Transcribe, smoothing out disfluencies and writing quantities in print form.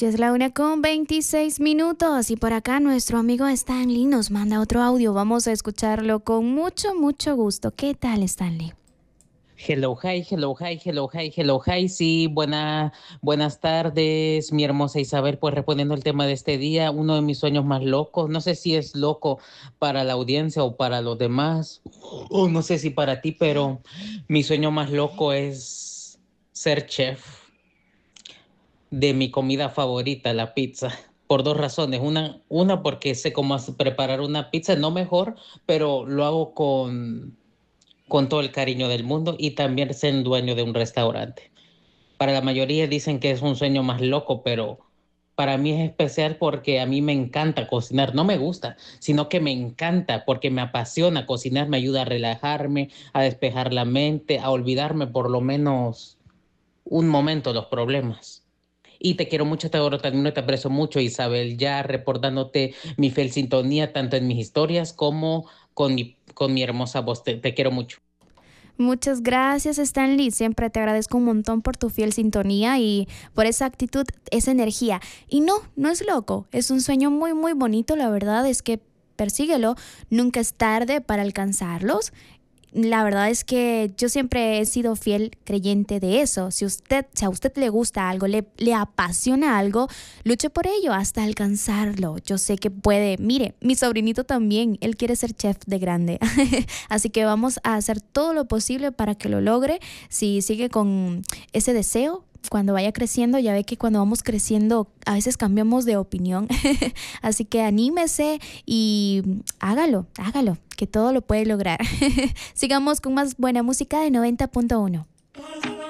Ya es la 1:26 y por acá nuestro amigo Stanley nos manda otro audio. Vamos a escucharlo con mucho, mucho gusto. ¿Qué tal, Stanley? Hello, hi, hello, hi, hello, hi, hello, hi. Sí, buenas tardes, mi hermosa Isabel. Pues respondiendo al tema de este día, uno de mis sueños más locos, no sé si es loco para la audiencia o para los demás, o no sé si para ti, pero mi sueño más loco es ser chef de mi comida favorita, la pizza. Por dos razones. Una porque sé cómo preparar una pizza, no mejor, pero lo hago con todo el cariño del mundo y también ser dueño de un restaurante. Para la mayoría dicen que es un sueño más loco, pero para mí es especial porque a mí me encanta cocinar. No me gusta, sino que me encanta porque me apasiona cocinar, me ayuda a relajarme, a despejar la mente, a olvidarme por lo menos un momento los problemas. Y te quiero mucho, te adoro, te admiro, te aprecio mucho, Isabel, ya reportándote mi fiel sintonía tanto en mis historias como con mi hermosa voz. Te quiero mucho. Muchas gracias, Stanley. Siempre te agradezco un montón por tu fiel sintonía y por esa actitud, esa energía. Y no, no es loco. Es un sueño muy, muy bonito. La verdad es que persíguelo. Nunca es tarde para alcanzarlos. La verdad es que yo siempre he sido fiel creyente de eso. Si a usted le gusta algo, le apasiona algo, luche por ello hasta alcanzarlo. Yo sé que puede. Mire, mi sobrinito también, él quiere ser chef de grande. Así que vamos a hacer todo lo posible para que lo logre. Si sigue con ese deseo, cuando vaya creciendo, ya ve que cuando vamos creciendo a veces cambiamos de opinión. Así que anímese y hágalo, que todo lo puede lograr. Sigamos con más buena música de 90.1.